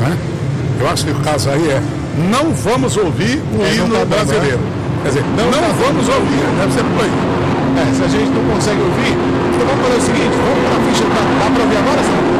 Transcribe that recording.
Né? Eu acho que o caso aí é, não vamos ouvir o hino brasileiro. Quer dizer, não vamos ouvir, deve ser por aí. Se a gente não consegue ouvir, então vamos fazer o seguinte, vamos para a ficha, dá para ouvir agora, sabe?